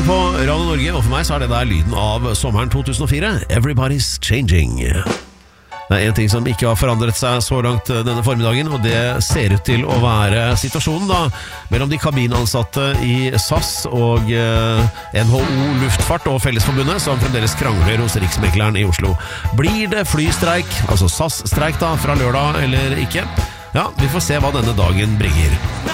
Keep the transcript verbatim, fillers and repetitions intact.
Morgen på Radio Norge, og for meg så er det der lyden av sommeren to tusen og fire. Everybody's changing. Det er en ting som ikke har forandret seg så langt denne formiddagen, og det ser ut til å være situasjonen da, mellom de kabinansatte i S A S og eh, N H O Luftfart og Fellesforbundet, som fremdeles krangler hos Riksmekleren i Oslo. Blir det flystreik, altså S A S-streik da, fra lørdag eller ikke? Ja, vi får se hva denne dagen bringer.